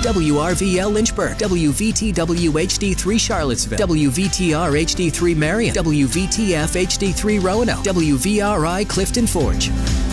WRVL Lynchburg, WVTW HD3 Charlottesville, WVTR HD3 Marion, WVTF HD3 Roanoke, WVRI Clifton Forge.